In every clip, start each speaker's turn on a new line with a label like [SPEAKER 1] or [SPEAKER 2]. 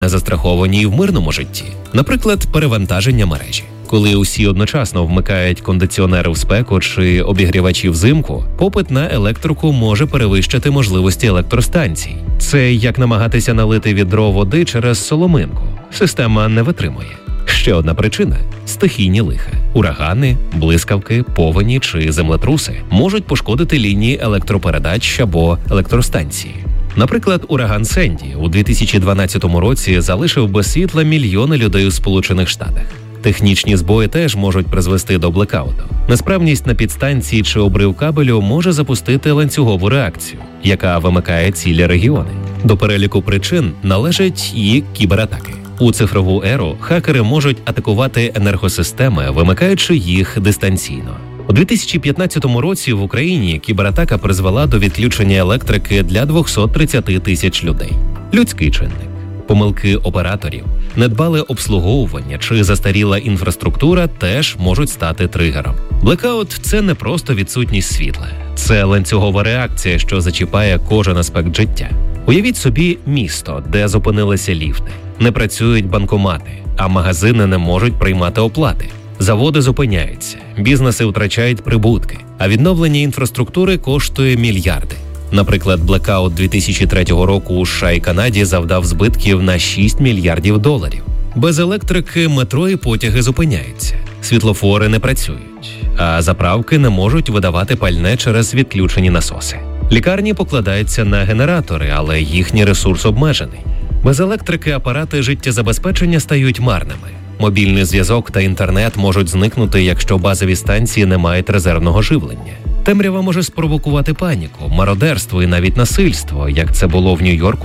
[SPEAKER 1] застраховані і в мирному житті. Наприклад, перевантаження мережі. Коли усі одночасно вмикають кондиціонери в спеку чи обігрівачі взимку, попит на електрику може перевищити можливості електростанцій. Це як намагатися налити відро води через соломинку. Система не витримує. Ще одна причина – стихійні лиха. Урагани, блискавки, повені чи землетруси можуть пошкодити лінії електропередач або електростанції. Наприклад, ураган Сенді у 2012 році залишив без світла мільйони людей у Сполучених Штатах. Технічні збої теж можуть призвести до блекауту. Несправність на підстанції чи обрив кабелю може запустити ланцюгову реакцію, яка вимикає цілі регіони. До переліку причин належать і кібератаки. У цифрову еру хакери можуть атакувати енергосистеми, вимикаючи їх дистанційно. У 2015 році в Україні кібератака призвела до відключення електрики для 230 тисяч людей. Людський чинник. Помилки операторів, недбале обслуговування чи застаріла інфраструктура теж можуть стати тригером. Блекаут – це не просто відсутність світла. Це ланцюгова реакція, що зачіпає кожен аспект життя. Уявіть собі місто, де зупинилися ліфти. Не працюють банкомати, а магазини не можуть приймати оплати. Заводи зупиняються, бізнеси втрачають прибутки, а відновлення інфраструктури коштує мільярди. Наприклад, блекаут 2003 року у США і Канаді завдав збитків на $6 мільярдів. Без електрики метро і потяги зупиняються, світлофори не працюють, а заправки не можуть видавати пальне через відключені насоси. Лікарні покладаються на генератори, але їхній ресурс обмежений. Без електрики апарати життєзабезпечення стають марними. Мобільний зв'язок та інтернет можуть зникнути, якщо базові станції не мають резервного живлення. Темрява може спровокувати паніку, мародерство і навіть насильство, як це було в Нью-Йорку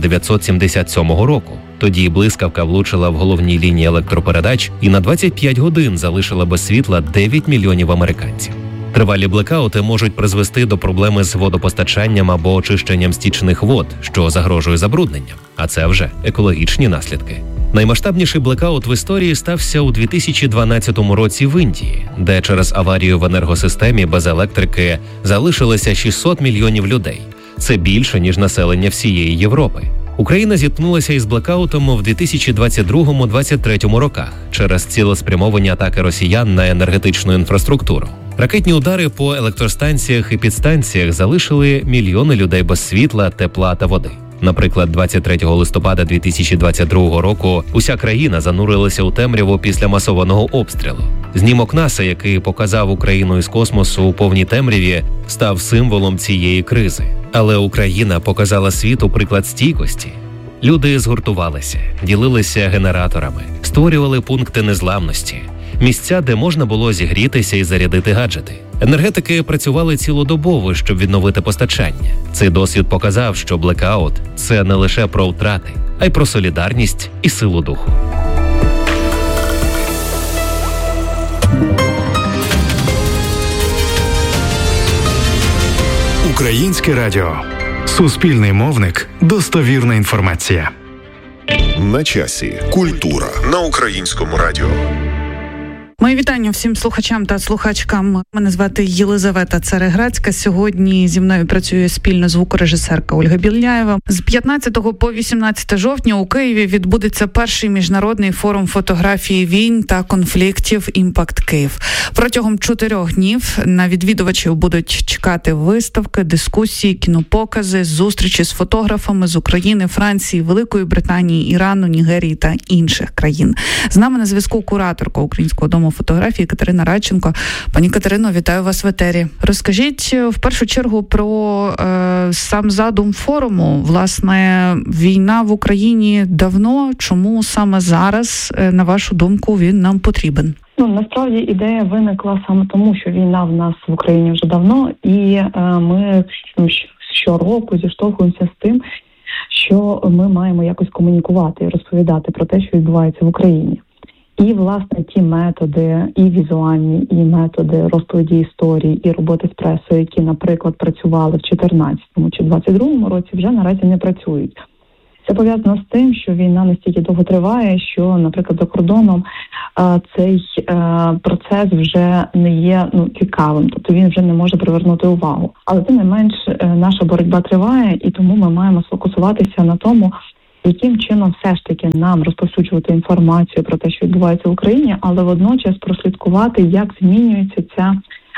[SPEAKER 1] 1977 року. Тоді блискавка влучила в головній лінії електропередач і на 25 годин залишила без світла 9 мільйонів американців. Тривалі блекаути можуть призвести до проблеми з водопостачанням або очищенням стічних вод, що загрожує забрудненням. А це вже екологічні наслідки. Наймасштабніший блекаут в історії стався у 2012 році в Індії, де через аварію в енергосистемі без електрики залишилося 600 мільйонів людей. Це більше, ніж населення всієї Європи. Україна зіткнулася із блекаутом в 2022-2023 роках через цілеспрямовані атаки росіян на енергетичну інфраструктуру. Ракетні удари по електростанціях і підстанціях залишили мільйони людей без світла, тепла та води. Наприклад, 23 листопада 2022 року уся країна занурилася у темряву після масованого обстрілу. Знімок НАСА, який показав Україну із космосу у повній темряві, став символом цієї кризи. Але Україна показала світу приклад стійкості. Люди згуртувалися, ділилися генераторами, створювали пункти незламності, місця, де можна було зігрітися і зарядити гаджети. Енергетики працювали цілодобово, щоб відновити постачання. Цей досвід показав, що блекаут – це не лише про втрати, а й про солідарність і силу духу.
[SPEAKER 2] Українське радіо. Суспільний мовник. Достовірна інформація.
[SPEAKER 3] На часі. Культура на Українському радіо.
[SPEAKER 4] Мої вітання всім слухачам та слухачкам. Мене звати Єлизавета Цареградська. Сьогодні зі мною працює спільно звукорежисерка Ольга Біляєва. З 15 по 18 жовтня у Києві відбудеться перший міжнародний форум фотографії війн та конфліктів «Імпакт Київ». Протягом 4 днів на відвідувачів будуть чекати виставки, дискусії, кінопокази, зустрічі з фотографами з України, Франції, Великої Британії, Ірану, Нігерії та інших країн. З нами на зв'язку кураторка Українського дому фотографії Катерина Радченко. Пані Катерино, вітаю вас в етері. Розкажіть в першу чергу про сам задум форуму. Власне, війна в Україні давно. Чому саме зараз, на вашу думку, він нам потрібен?
[SPEAKER 5] Насправді ідея виникла саме тому, що війна в нас в Україні вже давно, і ми щороку зіштовхуємося з тим, що ми маємо якось комунікувати і розповідати про те, що відбувається в Україні. І, власне, ті методи, і візуальні, і методи розповіді історії, і роботи з пресою, які, наприклад, працювали в 2014 чи 2022 році, вже наразі не працюють. Це пов'язано з тим, що війна настільки довго триває, що, наприклад, за кордоном цей процес вже не є цікавим, тобто він вже не може привернути увагу. Але тим не менш наша боротьба триває, і тому ми маємо сфокусуватися на тому, яким чином все ж таки нам розповсюджувати інформацію про те, що відбувається в Україні, але водночас прослідкувати, як змінюється ця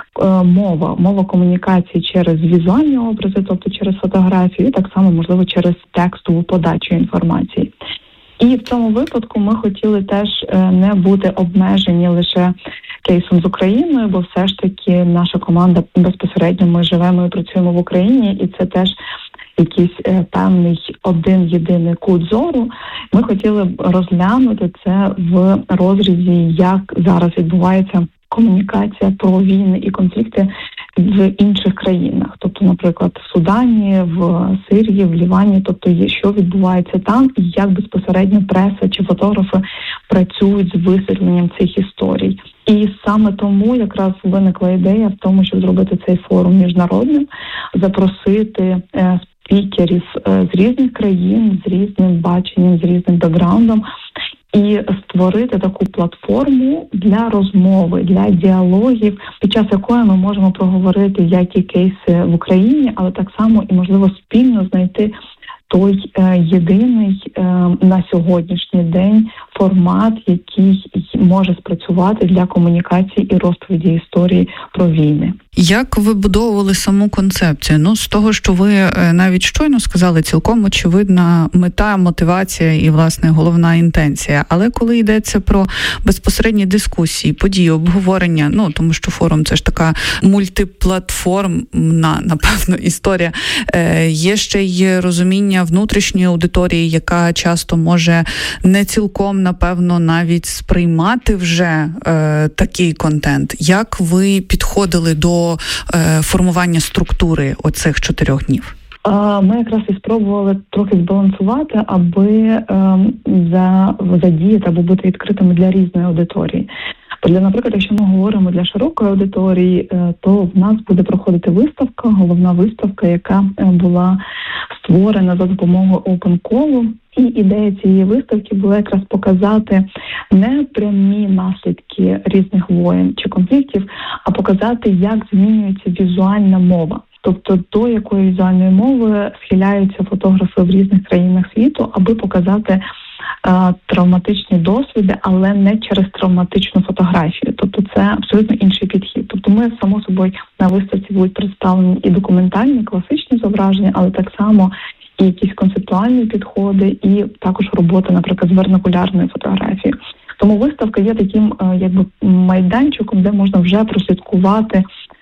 [SPEAKER 5] мова комунікації через візуальні образи, тобто через фотографію, і так само, можливо, через текстову подачу інформації. І в цьому випадку ми хотіли теж не бути обмежені лише кейсом з Україною, бо все ж таки наша команда безпосередньо, ми живемо і працюємо в Україні, і це теж якийсь певний один єдиний кут зору. Ми хотіли б розглянути це в розрізі, як зараз відбувається комунікація про війни і конфлікти в інших країнах. Тобто, наприклад, в Судані, в Сирії, в Лівані, тобто що відбувається там і як безпосередньо преса чи фотографи працюють з висвітленням цих історій. І саме тому якраз виникла ідея в тому, щоб зробити цей форум міжнародним, запросити спікерів з різних країн, з різним баченням, з різним бекграундом, і створити таку платформу для розмови, для діалогів, під час якої ми можемо проговорити як і кейси в Україні, але так само і, можливо, спільно знайти той єдиний на сьогоднішній день формат, який може спрацювати для комунікації і розповіді історії про війни.
[SPEAKER 4] Як ви будовували саму концепцію? З того, що ви навіть щойно сказали, цілком очевидна мета, мотивація і, власне, головна інтенція. Але коли йдеться про безпосередні дискусії, події, обговорення, тому що форум – це ж така мультиплатформна, напевно, історія, є ще й розуміння внутрішньої аудиторії, яка часто може не цілком, напевно, навіть сприймати вже такий контент. Як ви підходили до формування структури оцих 4 днів?
[SPEAKER 5] Ми якраз і спробували трохи збалансувати, аби задіяти або бути відкритими для різної аудиторії. Наприклад, якщо ми говоримо для широкої аудиторії, то в нас буде проходити виставка, головна виставка, яка була створена за допомогою Open Call. І ідея цієї виставки була якраз показати не прямі наслідки різних воєн чи конфліктів, а показати, як змінюється візуальна мова. Тобто до якої візуальної мови схиляються фотографи в різних країнах світу, аби показати травматичні досвіди, але не через травматичну фотографію. Тобто це абсолютно інший підхід. Тобто ми, само собою, на виставці будуть представлені і документальні, класичні зображення, але так само і якісь концептуальні підходи, і також робота, наприклад, з вернакулярною фотографією. Тому виставка є таким майданчиком, де можна вже прослідкувати,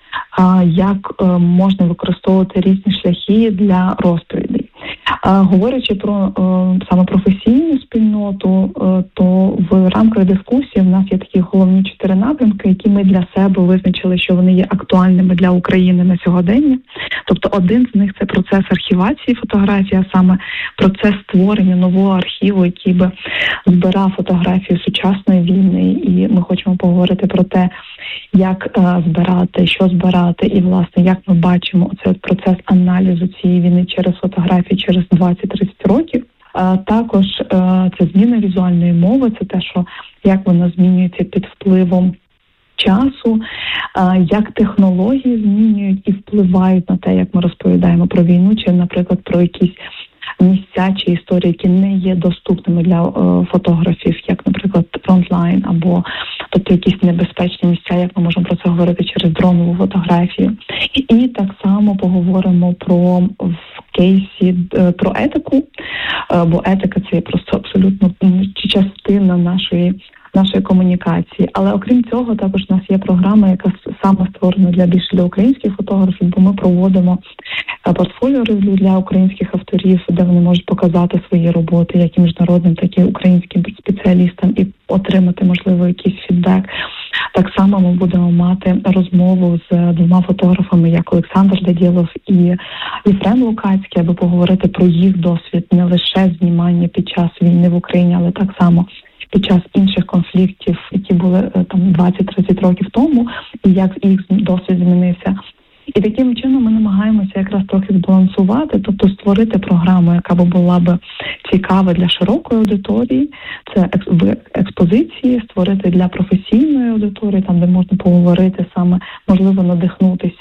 [SPEAKER 5] як можна використовувати різні шляхи для розповідей. Говорячи про саме професійну спільноту, то в рамках дискусії в нас є такі головні 4 напрямки, які ми для себе визначили, що вони є актуальними для України на сьогодення. Тобто один з них – це процес архівації фотографії, а саме процес створення нового архіву, який би збирав фотографію сучасної війни. І ми хочемо поговорити про те, як збирати, що збирати, і, власне, як ми бачимо цей процес аналізу цієї війни через фотографії через 20-30 років. Також це зміна візуальної мови, це те, що як вона змінюється під впливом часу, як технології змінюють і впливають на те, як ми розповідаємо про війну, чи, наприклад, про якісь місця чи історії, які не є доступними для фотографів, як, наприклад, фронтлайн, або тобто якісь небезпечні місця, як ми можемо про це говорити через дронову фотографію. І так само поговоримо в кейсі про етику, бо етика – це просто абсолютно частина нашої комунікації. Але окрім цього, також у нас є програма, яка саме створена більше для українських фотографів, бо ми проводимо портфоліо рев'ю для українських авторів, де вони можуть показати свої роботи, як і міжнародним, так і українським спеціалістам, і отримати, можливо, якийсь фідбек. Так само ми будемо мати розмову з 2 фотографами, як Олександр Дадєлов і Єфрем Лукацький, аби поговорити про їх досвід не лише знімання під час війни в Україні, але так само під час інших конфліктів, які були там 20-30 років тому, і як їх досвід змінився. І таким чином ми намагаємося якраз трохи збалансувати, тобто створити програму, яка була б цікава для широкої аудиторії, це експозиції, створити для професійної аудиторії, там, де можна поговорити саме, можливо, надихнутися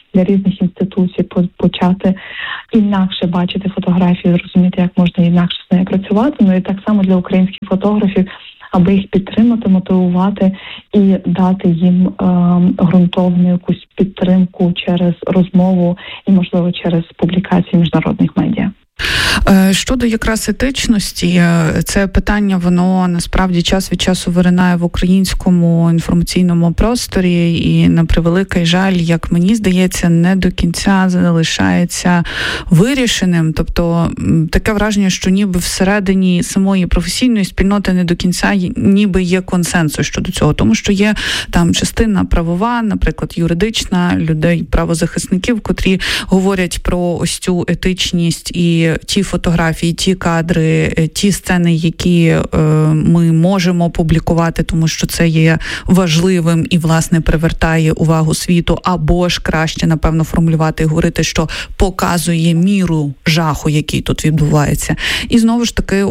[SPEAKER 5] для різних інституцій почати інакше бачити фотографію, зрозуміти, як можна інакше з нею працювати. Ну і так само для українських фотографів, аби їх підтримати, мотивувати і дати їм ґрунтовну якусь підтримку через розмову і, можливо, через публікації міжнародних медіа.
[SPEAKER 4] Щодо якраз етичності, це питання, воно насправді час від часу виринає в українському інформаційному просторі і, на превеликий жаль, як мені здається, не до кінця залишається вирішеним. Тобто таке враження, що ніби всередині самої професійної спільноти не до кінця ніби є консенсус щодо цього, тому що є там частина правова, наприклад, юридична, людей, правозахисників, котрі говорять про ось цю етичність і ті фотографії, ті кадри, ті сцени, які ми можемо публікувати, тому що це є важливим і, власне, привертає увагу світу, або ж краще, напевно, формулювати і говорити, що показує міру жаху, який тут відбувається. І знову ж таки,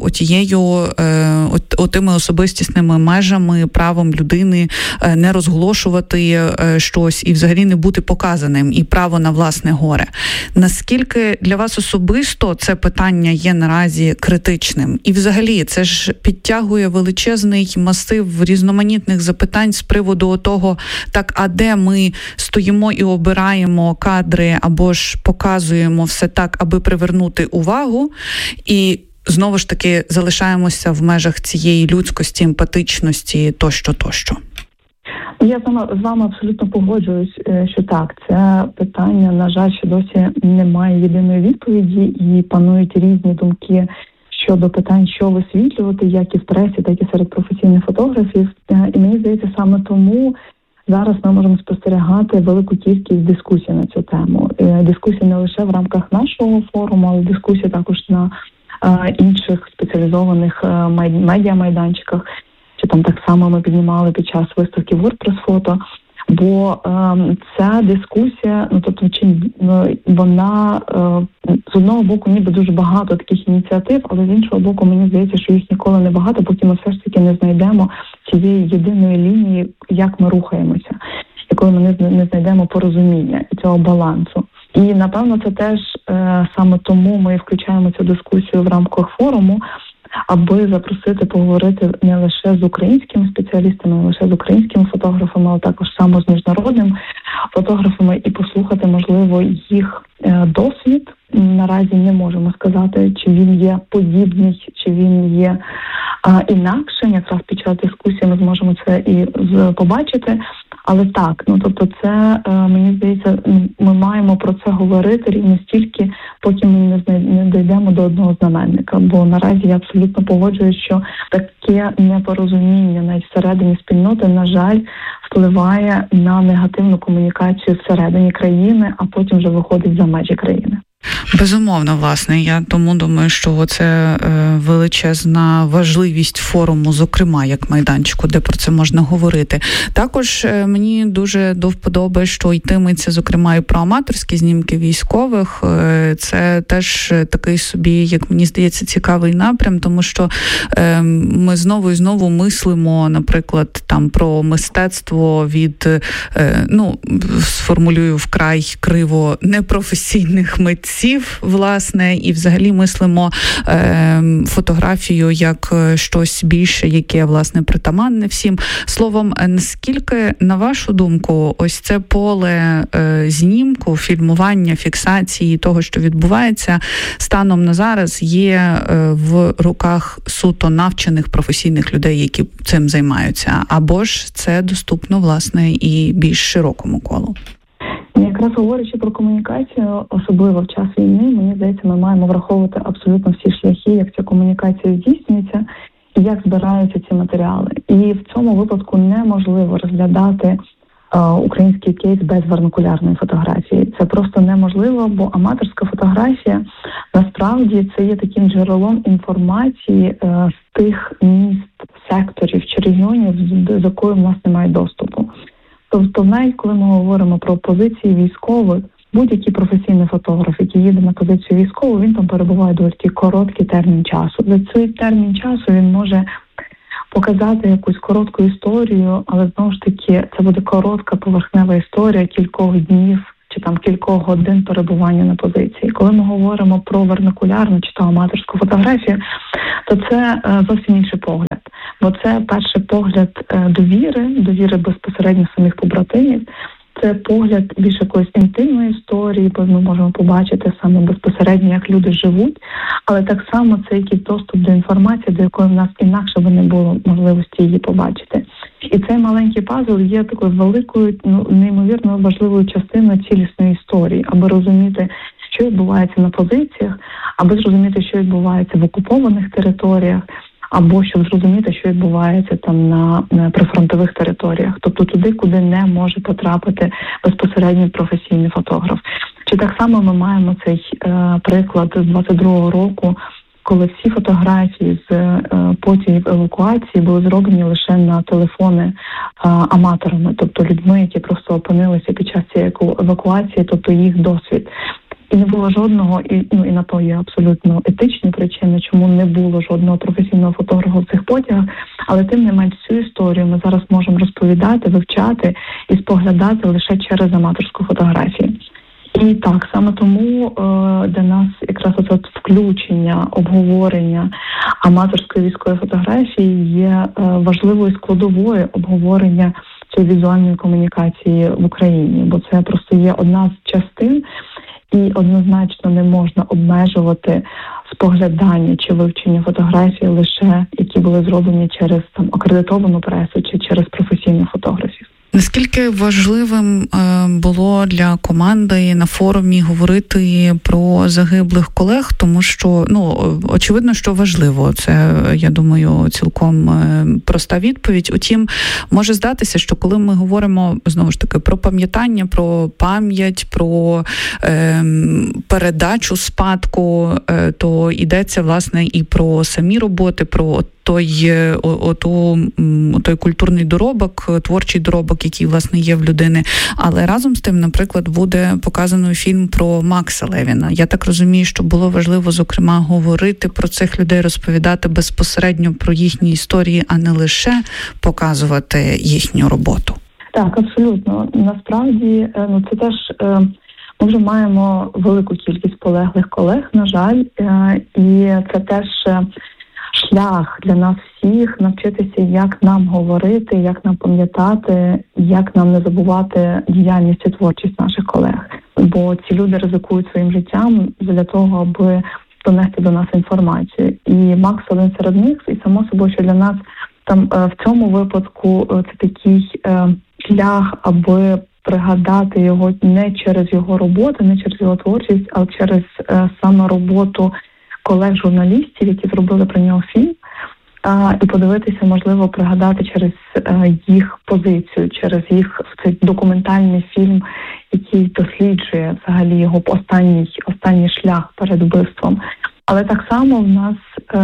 [SPEAKER 4] отими особистісними межами, правом людини не розголошувати щось і взагалі не бути показаним, і право на власне горе. Наскільки для вас особисто це питання є наразі критичним? І взагалі це ж підтягує величезний масив різноманітних запитань з приводу того, так, а де ми стоїмо і обираємо кадри або ж показуємо все так, аби привернути увагу, і знову ж таки залишаємося в межах цієї людськості, емпатичності, тощо.
[SPEAKER 5] Я з вами абсолютно погоджуюсь, що так, це питання, на жаль, що досі немає єдиної відповіді і панують різні думки щодо питань, що висвітлювати, як і в пресі, так і серед професійних фотографів. І мені здається, саме тому зараз ми можемо спостерігати велику кількість дискусій на цю тему. Дискусії не лише в рамках нашого форуму, але дискусії також на інших спеціалізованих медіамайданчиках. Чи там так само ми піднімали під час виставки WordPress-фото, бо ця дискусія, вона з одного боку ніби дуже багато таких ініціатив, але з іншого боку мені здається, що їх ніколи не багато, поки ми все ж таки не знайдемо цієї єдиної лінії, як ми рухаємося, і коли ми не знайдемо порозуміння і цього балансу. І, напевно, це теж саме тому ми включаємо цю дискусію в рамках форуму, аби запросити поговорити не лише з українськими спеціалістами, не лише з українськими фотографами, але також само з міжнародними фотографами і послухати, можливо, їх досвід. Наразі не можемо сказати, чи він є подібний, чи він є інакшим. Якраз під час дискусії ми зможемо це і побачити. Але так, це, мені здається, ми маємо про це говорити рівно стільки, поки ми не дійдемо до одного знаменника. Бо наразі я абсолютно погоджуюсь, що таке непорозуміння навіть всередині спільноти, на жаль, впливає на негативну комунікацію всередині країни, а потім вже виходить за межі країни.
[SPEAKER 4] Безумовно, власне, я тому думаю, що це величезна важливість форуму, зокрема, як майданчику, де про це можна говорити. Також мені дуже до вподоби, що йтиметься, зокрема, і про аматорські знімки військових. Це теж такий собі, як мені здається, цікавий напрям, тому що ми знову і знову мислимо, наприклад, там про мистецтво від, сформулюю вкрай криво, непрофесійних митців, власне, і взагалі мислимо фотографію як щось більше, яке, власне, притаманне всім. Словом, наскільки, на вашу думку, ось це поле знімку, фільмування, фіксації того, що відбувається, станом на зараз є в руках суто навчених професійних людей, які цим займаються, або ж це доступно, власне, і більш широкому колу?
[SPEAKER 5] Якраз говорячи про комунікацію, особливо в час війни, мені здається, ми маємо враховувати абсолютно всі шляхи, як ця комунікація здійснюється і як збираються ці матеріали. І в цьому випадку неможливо розглядати український кейс без вернакулярної фотографії. Це просто неможливо, бо аматорська фотографія насправді це є таким джерелом інформації з тих міст, секторів чи регіонів, з якою в нас немає доступу. Тобто, навіть коли ми говоримо про позиції військових, будь-який професійний фотограф, який їде на позицію військову, він там перебуває доволі короткий термін часу. За цей термін часу він може показати якусь коротку історію, але знову ж таки це буде коротка поверхнева історія кількох днів чи там кількох годин перебування на позиції. Коли ми говоримо про вернакулярну чи то аматорську фотографію, то це зовсім інший погляд. Бо це перший погляд довіри безпосередньо самих побратимів. Це погляд більш якоїсь інтимної історії, бо ми можемо побачити саме безпосередньо, як люди живуть, але так само це якийсь доступ до інформації, до якої в нас інакше би не було можливості її побачити. І цей маленький пазл є такою великою, неймовірно важливою частиною цілісної історії, аби розуміти, що відбувається на позиціях, аби зрозуміти, що відбувається в окупованих територіях, або щоб зрозуміти, що відбувається там на прифронтових територіях, тобто туди, куди не може потрапити безпосередньо професійний фотограф. Чи так само ми маємо цей приклад з 22-го року, коли всі фотографії з потягів евакуації були зроблені лише на телефони аматорами, тобто людьми, які просто опинилися під час цієї евакуації, тобто їх досвід. І не було жодного, і на то є абсолютно етичні причини, чому не було жодного професійного фотографа в цих потягах, але тим не менш цю історію ми зараз можемо розповідати, вивчати і споглядати лише через аматорську фотографію. І так, саме тому для нас якраз оце включення, обговорення аматорської військової фотографії є важливою складовою обговорення цієї візуальної комунікації в Україні, бо це просто є одна з частин, і однозначно не можна обмежувати споглядання чи вивчення фотографій лише, які були зроблені через там акредитовану пресу чи через професійних фотографів.
[SPEAKER 4] Наскільки важливим було для команди на форумі говорити про загиблих колег, тому що, очевидно, що важливо. Це, я думаю, цілком проста відповідь. Утім, може здатися, що коли ми говоримо, знову ж таки, про пам'ятання, про пам'ять, про передачу спадку, то йдеться, власне, і про самі роботи, про той культурний доробок, творчий доробок, який, власне, є в людини. Але разом з тим, наприклад, буде показано фільм про Макса Левіна. Я так розумію, що було важливо, зокрема, говорити про цих людей, розповідати безпосередньо про їхні історії, а не лише показувати їхню роботу.
[SPEAKER 5] Так, абсолютно. Насправді, це теж... Ми вже маємо велику кількість полеглих колег, на жаль, і це теж шлях для нас всіх навчитися, як нам говорити, як нам пам'ятати, як нам не забувати діяльність і творчість наших колег. Бо ці люди ризикують своїм життям для того, аби донести до нас інформацію. І Макс один серед них, і само собою, що для нас там в цьому випадку це такий шлях, аби пригадати його не через його роботу, не через його творчість, а через саме роботу колег-журналістів, які зробили про нього фільм, і подивитися, можливо, пригадати через їх позицію, через їх цей документальний фільм, який досліджує взагалі його останній шлях перед вбивством. Але так само в нас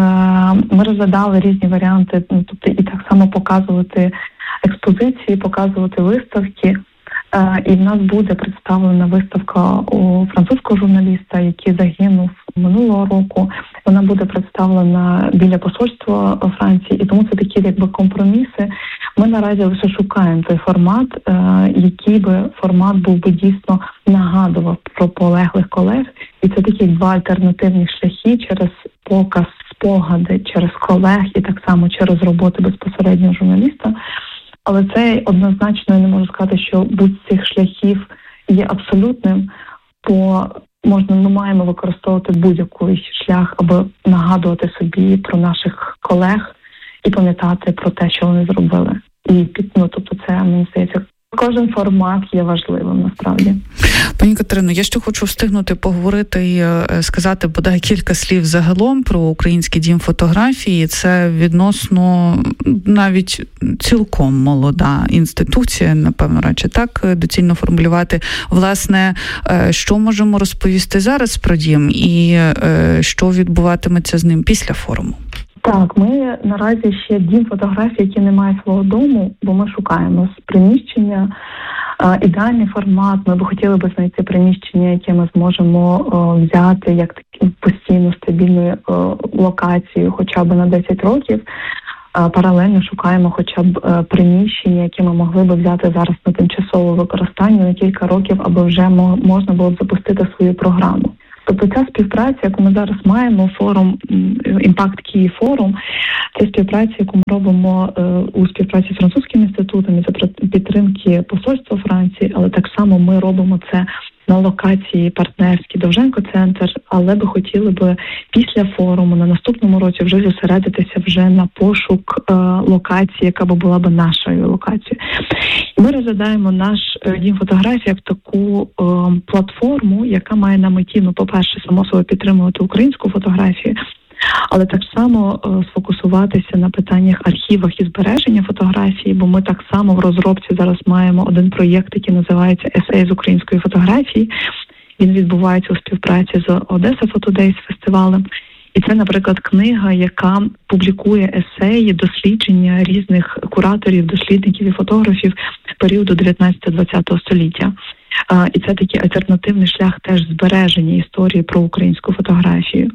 [SPEAKER 5] ми розглядали різні варіанти, тобто і так само показувати експозиції, показувати виставки. І в нас буде представлена виставка у французького журналіста, який загинув минулого року. Вона буде представлена біля посольства Франції, і тому це такі якби компроміси. Ми наразі лише шукаємо той формат, який би формат був би дійсно нагадував про полеглих колег. І це такі два альтернативні шляхи через показ, спогади, через колег і так само через роботи безпосереднього журналіста. Але це однозначно, я не можу сказати, що будь з цих шляхів є абсолютним, бо ми маємо використовувати будь-який шлях, аби нагадувати собі про наших колег і пам'ятати про те, що вони зробили. І тобто це, мені здається, кожен формат є важливим, насправді.
[SPEAKER 4] Пані Катерино, я ще хочу встигнути поговорити і сказати бодай кілька слів загалом про Український дім фотографії. Це відносно навіть цілком молода інституція, напевно, радше так доцільно формулювати. Власне, що можемо розповісти зараз про дім і що відбуватиметься з ним після форуму?
[SPEAKER 5] Так, ми наразі ще дім фотографії, який не має свого дому, бо ми шукаємо приміщення, ідеальний формат. Ми б хотіли би знайти приміщення, яке ми зможемо взяти як таку постійну стабільну локацію хоча б на 10 років. паралельно шукаємо хоча б приміщення, які ми могли б взяти зараз на тимчасове використання на кілька років, аби вже можна було б запустити свою програму. Тобто ця співпраця, яку ми зараз маємо, форум Impact Kyiv форум, це співпраця, яку ми робимо у співпраці з французьким інститутом і за підтримки посольства Франції, але так само ми робимо це на локації партнерській Довженко-центр, але би хотіли би після форуму на наступному році вже зосередитися вже на пошук локації, яка би була б нашою локацією. Ми розглядаємо наш дім фотографії як таку платформу, яка має на меті, по-перше, само собою підтримувати українську фотографію, але так само сфокусуватися на питаннях архівах і збереження фотографії, бо ми так само в розробці зараз маємо один проєкт, який називається «Есей з української фотографії». Він відбувається у співпраці з Одеса Фотодейс фестивалем. І це, наприклад, книга, яка публікує есеї, дослідження різних кураторів, дослідників і фотографів періоду 19-20 століття. І це такий альтернативний шлях теж збереження історії про українську фотографію.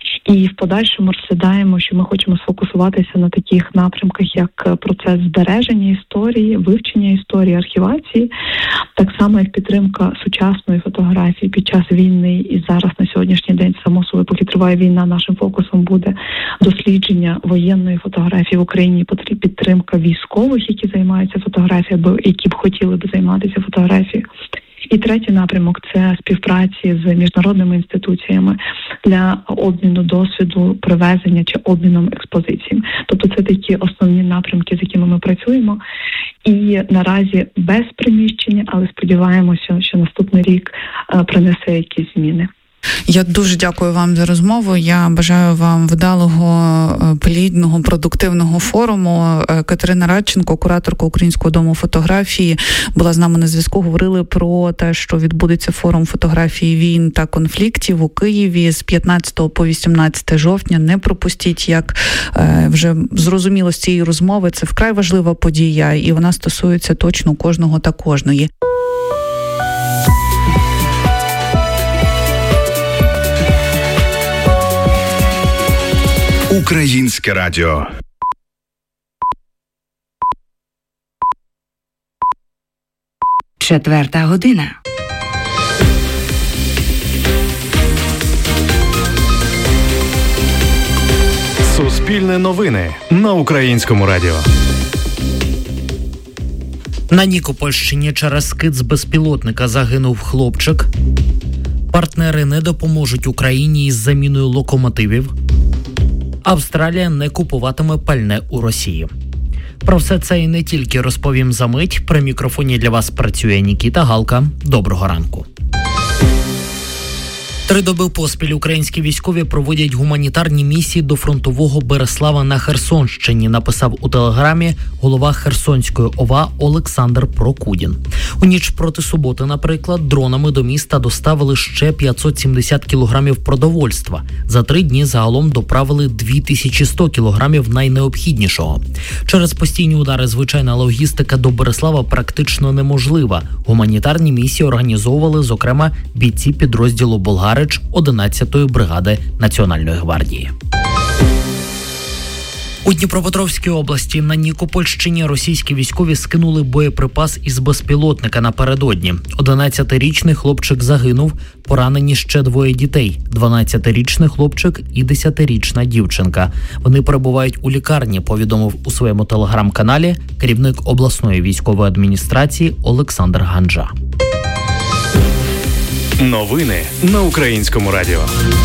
[SPEAKER 5] І в подальшому розглядаємо, що ми хочемо сфокусуватися на таких напрямках, як процес збереження історії, вивчення історії, архівації, так само як підтримка сучасної фотографії під час війни. І зараз на сьогоднішній день, само собою, поки триває війна, нашим фокусом буде дослідження воєнної фотографії в Україні, підтримка військових, які займаються фотографією, або які б хотіли б займатися фотографією. І третій напрямок – це співпраці з міжнародними інституціями для обміну досвіду, привезення чи обміном експозицій. Тобто це такі основні напрямки, з якими ми працюємо. І наразі без приміщення, але сподіваємося, що наступний рік принесе якісь зміни.
[SPEAKER 4] Я дуже дякую вам за розмову. Я бажаю вам вдалого, плідного, продуктивного форуму. Катерина Радченко, кураторка Українського дому фотографії, була з нами на зв'язку. Говорили про те, що відбудеться форум фотографії війн та конфліктів у Києві з 15 по 18 жовтня. Не пропустіть, як вже зрозуміло з цієї розмови. Це вкрай важлива подія, і вона стосується точно кожного та кожної.
[SPEAKER 3] Українське радіо.
[SPEAKER 6] Четверта година.
[SPEAKER 2] Суспільне новини на Українському радіо.
[SPEAKER 7] На Нікопольщині через скид з безпілотника загинув хлопчик. Партнери не допоможуть Україні із заміною локомотивів. Австралія не купуватиме пальне у Росії. Про все це і не тільки розповім за мить. При мікрофоні для вас працює Нікіта Галка. Доброго ранку. 3 доби поспіль українські військові проводять гуманітарні місії до фронтового Береслава на Херсонщині, написав у телеграмі голова Херсонської ОВА Олександр Прокудін. У ніч проти суботи, наприклад, дронами до міста доставили ще 570 кілограмів продовольства. За 3 дні загалом доправили 2100 кілограмів найнеобхіднішого. Через постійні удари звичайна логістика до Береслава практично неможлива. Гуманітарні місії організовували, зокрема, бійці підрозділу «Болгарич» 11-ї бригади Національної гвардії. У Дніпропетровській області на Нікопольщині російські військові скинули боєприпас із безпілотника напередодні. 11-річний хлопчик загинув, поранені ще 2 дітей – 12-річний хлопчик і 10-річна дівчинка. Вони перебувають у лікарні, повідомив у своєму телеграм-каналі керівник обласної військової адміністрації Олександр Ганджа.
[SPEAKER 2] Новини на Українському радіо.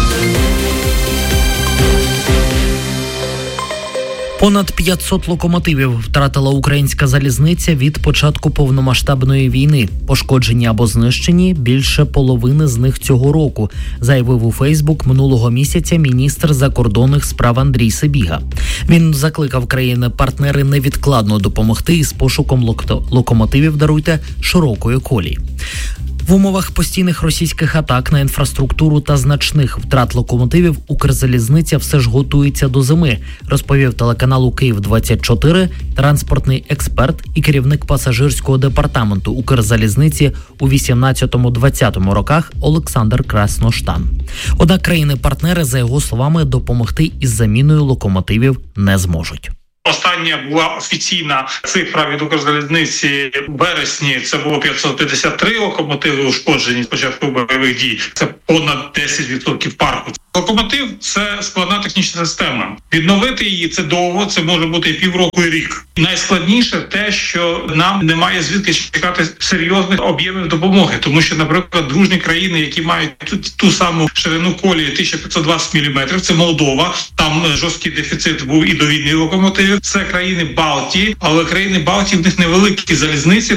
[SPEAKER 7] Понад 500 локомотивів втратила українська залізниця від початку повномасштабної війни. Пошкоджені або знищені більше половини з них цього року, заявив у Фейсбук минулого місяця міністр закордонних справ Андрій Сибіга. Він закликав країни-партнери невідкладно допомогти із пошуком локомотивів, широкої колії. В умовах постійних російських атак на інфраструктуру та значних втрат локомотивів Укрзалізниця все ж готується до зими, розповів телеканалу «Київ-24» транспортний експерт і керівник пасажирського департаменту Укрзалізниці у 18-20 роках Олександр Красноштан. Однак країни-партнери, за його словами, допомогти із заміною локомотивів не зможуть.
[SPEAKER 6] Остання була офіційна цифра від Укрзалізниці в березні. Це було 553 локомотиви ушкоджені з початку бойових дій. Це понад 10% парку. Локомотив – це складна технічна система. Відновити її – це довго, це може бути і півроку, і рік. Найскладніше те, що нам немає звідки чекати серйозних об'ємів допомоги. Тому що, наприклад, дружні країни, які мають ту саму ширину колії 1520 мм, це Молдова, там жорсткий дефіцит був і до війни локомотивів. Це країни Балтії, але країни Балтії в них невеликі залізниці.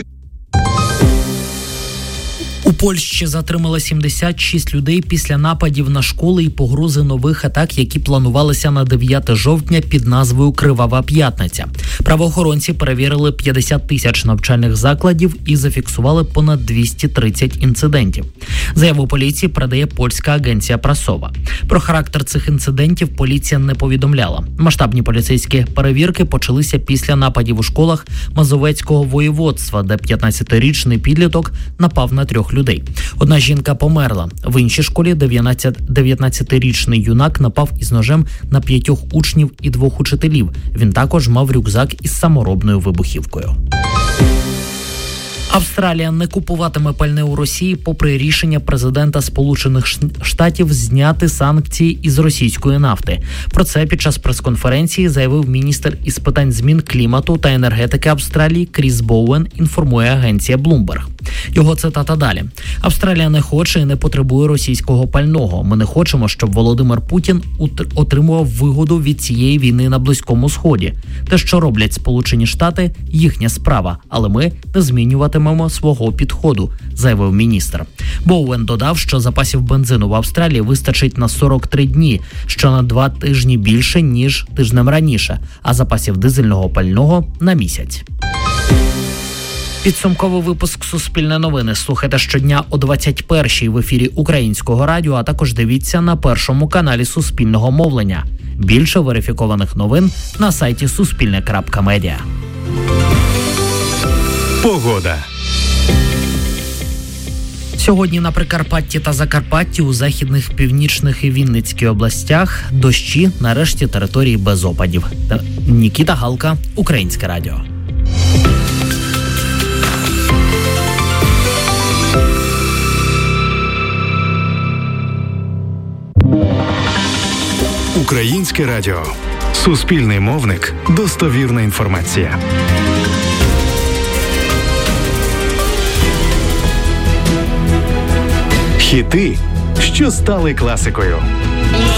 [SPEAKER 7] У Польщі затримали 76 людей після нападів на школи і погрози нових атак, які планувалися на 9 жовтня під назвою «Кривава п'ятниця». Правоохоронці перевірили 50 тисяч навчальних закладів і зафіксували понад 230 інцидентів. Заяву поліції передає польська агенція Прасова. Про характер цих інцидентів поліція не повідомляла. Масштабні поліцейські перевірки почалися після нападів у школах Мазовецького воєводства, де 15-річний підліток напав на 3 людей. Одна жінка померла. В іншій школі 19-річний юнак напав із ножем на 5 учнів і 2 учителів. Він також мав рюкзак із саморобною вибухівкою. Австралія не купуватиме пальне у Росії попри рішення президента Сполучених Штатів зняти санкції із російської нафти. Про це під час прес-конференції заявив міністр із питань змін клімату та енергетики Австралії Кріс Боуен, інформує агенція Bloomberg. Його цитата далі. «Австралія не хоче і не потребує російського пального. Ми не хочемо, щоб Володимир Путін отримував вигоду від цієї війни на Близькому Сході. Те, що роблять Сполучені Штати, їхня справа, але ми не змінюватимемо свого підходу», заявив міністр. Боуен додав, що запасів бензину в Австралії вистачить на 43 дні, що на 2 тижні більше, ніж тижнем раніше, а запасів дизельного пального – на місяць. Підсумковий випуск «Суспільне новини» слухайте щодня о 21-й в ефірі Українського радіо, а також дивіться на першому каналі Суспільного мовлення. Більше верифікованих новин на сайті suspilne.media.
[SPEAKER 2] Погода.
[SPEAKER 7] Сьогодні на Прикарпатті та Закарпатті, у західних, північних і Вінницькій областях дощі, на решті території без опадів. Нікіта Галка, Українське радіо.
[SPEAKER 2] Українське радіо. Суспільний мовник. Достовірна інформація. Хіти, що стали класикою.